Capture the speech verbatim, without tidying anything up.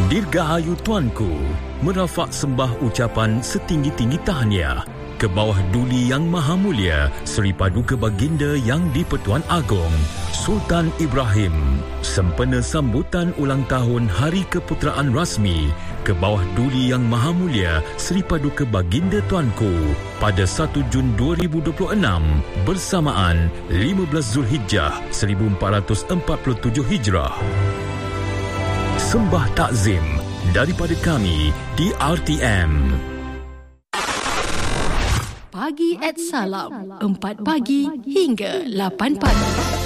Dirgahayu Tuanku, merafak sembah ucapan setinggi-tinggi tahniah ke bawah Duli Yang Maha Mulia Seri Paduka Baginda Yang di-Pertuan Agong Sultan Ibrahim, sempena sambutan ulang tahun Hari Keputeraan Rasmi ke bawah Duli Yang Maha Mulia Seri Paduka Baginda Tuanku pada satu Jun dua ribu dua puluh enam bersamaan lima belas Zulhijjah seribu empat ratus empat puluh tujuh Hijrah. Sembah takzim daripada kami di R T M. Pagi at Salam, empat pagi hingga lapan pagi.